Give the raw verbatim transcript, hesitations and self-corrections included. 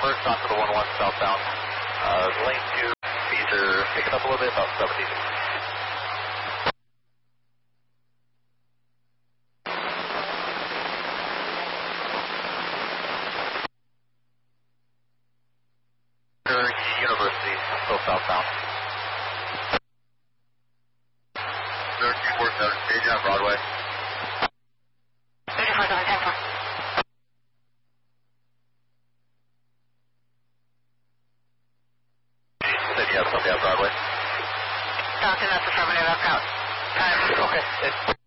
merged onto the one one southbound. Uh, lane two, speeds are picking up a little bit, about seventy. University, still southbound. thirteen four seven, stage on Broadway. thirty-four seven, ten four. You said you have somebody on Broadway? Falcon, that's affirmative, I've got time. Okay.